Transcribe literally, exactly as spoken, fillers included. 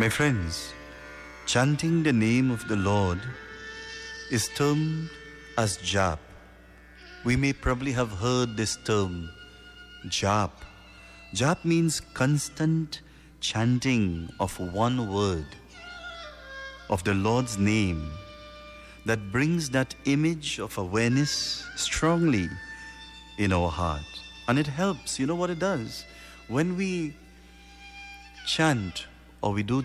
My friends, chanting the name of the Lord is termed as jap. We may probably have heard this term, jap. Jap means constant chanting of one word of the Lord's name that brings that image of awareness strongly in our heart. And it helps. You know what it does? When we chant or we do